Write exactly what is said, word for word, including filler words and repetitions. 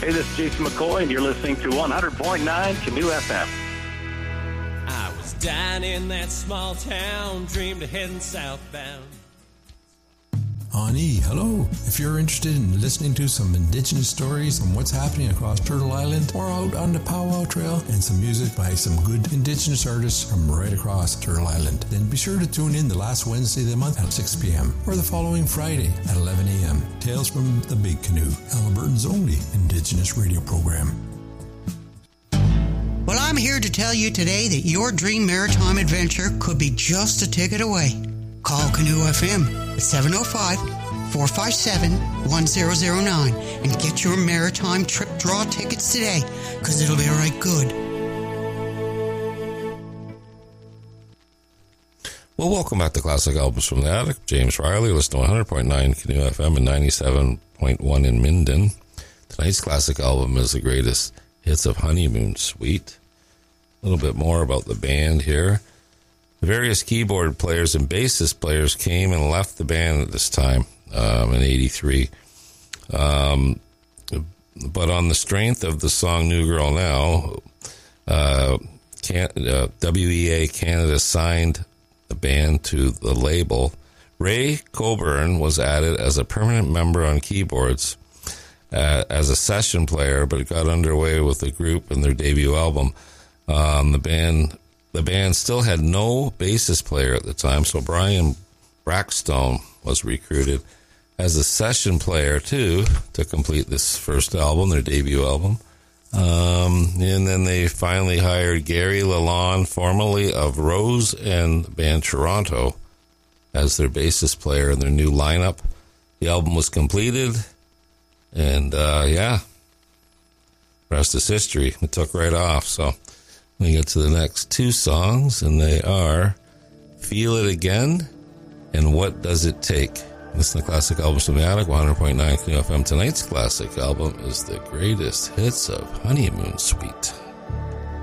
Hey, this is Jason McCoy, and you're listening to one hundred point nine Canoe F M. I was down in that small town, dreamed of heading southbound. Ani, hello. If you're interested in listening to some Indigenous stories on what's happening across Turtle Island or out on the Powwow Trail and some music by some good Indigenous artists from right across Turtle Island, then be sure to tune in the last Wednesday of the month at six p.m. or the following Friday at eleven a.m. Tales from the Big Canoe, Alberta's only Indigenous radio program. Well, I'm here to tell you today that your dream maritime adventure could be just a ticket away. Call Canoe F M at seven oh five, four five seven, one zero zero nine and get your maritime trip draw tickets today, because it'll be right good. Well, welcome back to Classic Albums from the Attic. James Riley, listen to one hundred point nine Canoe F M and ninety-seven point one in Minden. Tonight's classic album is the greatest hits of Honeymoon Suite. A little bit more about the band here. Various keyboard players and bassist players came and left the band at this time um, in eighty-three. Um, but on the strength of the song New Girl Now, uh, can, uh, W E A Canada signed the band to the label. Ray Coburn was added as a permanent member on keyboards uh, as a session player, but it got underway with the group and their debut album. Um, the band... The band still had no bassist player at the time, so Brian Brackstone was recruited as a session player, too, to complete this first album, their debut album. Um, and then they finally hired Gary Lalonde, formerly of Rose and the band Toronto, as their bassist player in their new lineup. The album was completed, and, uh, yeah, rest is history. It took right off, so... We get to the next two songs, and they are Feel It Again and What Does It Take? Listen to Classic Albums from the Attic, one hundred point nine Canoe F M. Tonight's classic album is the greatest hits of Honeymoon Suite.